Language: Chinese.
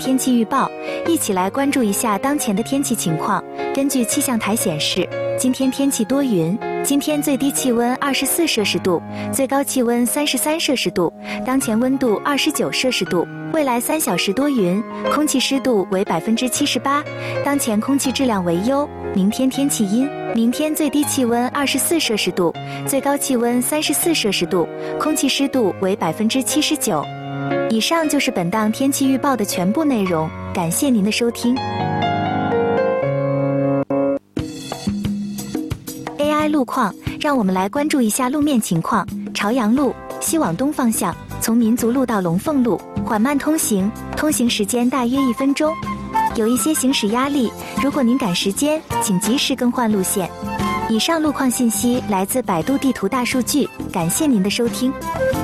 天气预报，一起来关注一下当前的天气情况。根据气象台显示，今天天气多云，今天最低气温24摄氏度，最高气温33摄氏度，当前温度29摄氏度。未来3小时多云，空气湿度为78%，当前空气质量为优。明天天气阴，明天最低气温24摄氏度，最高气温34摄氏度，空气湿度为79%。以上就是本档天气预报的全部内容，感谢您的收听。AI 路况，让我们来关注一下路面情况。朝阳路西往东方向，从民族路到龙凤路缓慢通行，通行时间大约1分钟，有一些行驶压力，如果您赶时间，请及时更换路线。以上路况信息来自百度地图大数据，感谢您的收听。